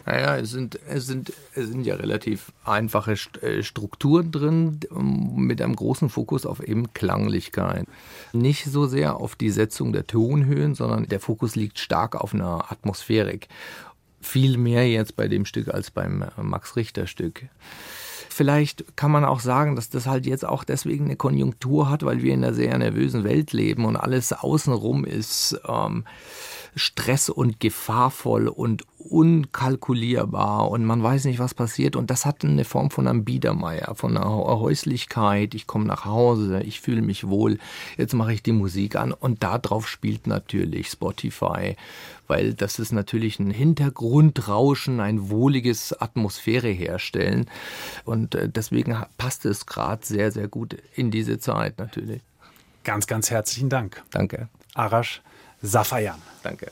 Naja, es sind ja relativ einfache Strukturen drin, mit einem großen Fokus auf eben Klanglichkeit. Nicht so sehr auf die Setzung der Tonhöhen, sondern der Fokus liegt stark auf einer Atmosphärik. Viel mehr jetzt bei dem Stück als beim Max-Richter-Stück. Vielleicht kann man auch sagen, dass das halt jetzt auch deswegen eine Konjunktur hat, weil wir in einer sehr nervösen Welt leben und alles außenrum ist Stress und gefahrvoll und unkalkulierbar und man weiß nicht, was passiert. Und das hat eine Form von einem Biedermeier, von einer Häuslichkeit. Ich komme nach Hause, ich fühle mich wohl, jetzt mache ich die Musik an und darauf spielt natürlich Spotify, weil das ist natürlich ein Hintergrundrauschen, ein wohliges Atmosphäre herstellen und deswegen passt es gerade sehr, sehr gut in diese Zeit natürlich. Ganz, ganz herzlichen Dank. Danke. Arash Safayan. Danke.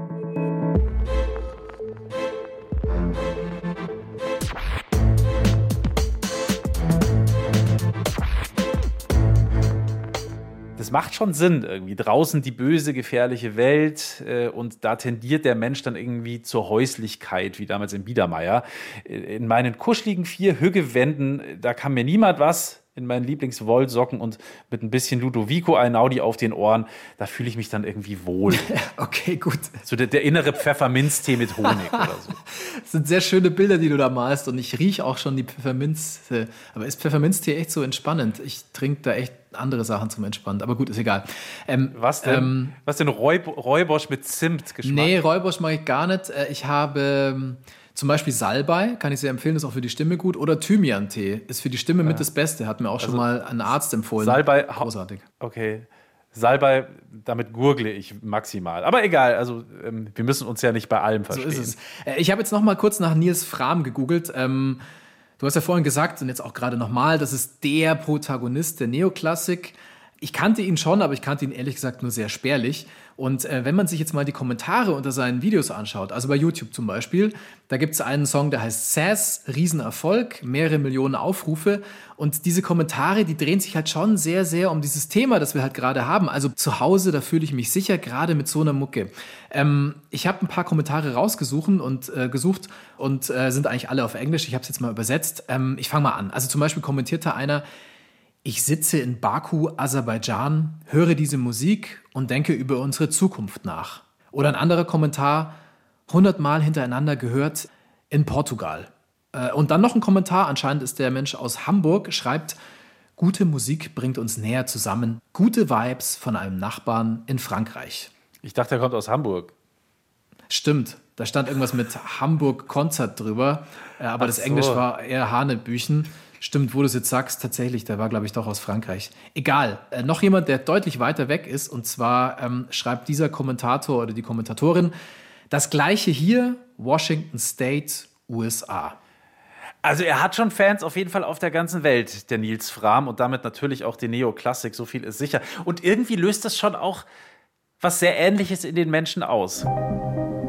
Das macht schon Sinn irgendwie. Draußen die böse, gefährliche Welt und da tendiert der Mensch dann irgendwie zur Häuslichkeit, wie damals in Biedermeier. In meinen kuscheligen 4 Hüggewänden, da kann mir niemand was. In meinen Lieblingswollsocken und mit ein bisschen Ludovico Einaudi auf den Ohren, da fühle ich mich dann irgendwie wohl. Okay, gut. So der innere Pfefferminztee mit Honig oder so. Das sind sehr schöne Bilder, die du da malst und ich rieche auch schon die Pfefferminz. Aber ist Pfefferminztee echt so entspannend? Ich trinke da echt andere Sachen zum Entspannen, aber gut, ist egal. Was denn? Was denn Räubosch mit Zimtgeschmack? Nee, Räubosch mag ich gar nicht. Ich habe zum Beispiel Salbei, kann ich sehr empfehlen, ist auch für die Stimme gut. Oder Thymian-Tee ist für die Stimme mit das Beste, hat mir auch schon mal ein Arzt empfohlen. Salbei, großartig. Okay. Salbei, damit gurgle ich maximal. Aber egal, also wir müssen uns ja nicht bei allem verstehen. So ist es. Ich habe jetzt noch mal kurz nach Nils Frahm gegoogelt. Du hast ja vorhin gesagt und jetzt auch gerade nochmal, das ist der Protagonist der Neoklassik. Ich kannte ihn schon, aber ich kannte ihn ehrlich gesagt nur sehr spärlich. Und wenn man sich jetzt mal die Kommentare unter seinen Videos anschaut, also bei YouTube zum Beispiel, da gibt es einen Song, der heißt Sass, Riesenerfolg, mehrere Millionen Aufrufe. Und diese Kommentare, die drehen sich halt schon sehr, sehr um dieses Thema, das wir halt gerade haben. Also zu Hause, da fühle ich mich sicher, gerade mit so einer Mucke. Ich habe ein paar Kommentare rausgesucht und sind eigentlich alle auf Englisch. Ich habe es jetzt mal übersetzt. Ich fange mal an. Also zum Beispiel kommentierte einer: Ich sitze in Baku, Aserbaidschan, höre diese Musik und denke über unsere Zukunft nach. Oder ein anderer Kommentar: 100 Mal hintereinander gehört in Portugal. Und dann noch ein Kommentar, anscheinend ist der Mensch aus Hamburg, schreibt: Gute Musik bringt uns näher zusammen. Gute Vibes von einem Nachbarn in Frankreich. Ich dachte, er kommt aus Hamburg. Stimmt, da stand irgendwas mit Hamburg-Konzert drüber, aber das Englisch war eher Hanebüchen. Stimmt, wo du es jetzt sagst, tatsächlich, der war, glaube ich, doch aus Frankreich. Egal, noch jemand, der deutlich weiter weg ist, und zwar schreibt dieser Kommentator oder die Kommentatorin: Das Gleiche hier, Washington State, USA. Also er hat schon Fans auf jeden Fall auf der ganzen Welt, der Nils Frahm, und damit natürlich auch die Neoklassik, so viel ist sicher. Und irgendwie löst das schon auch was sehr Ähnliches in den Menschen aus.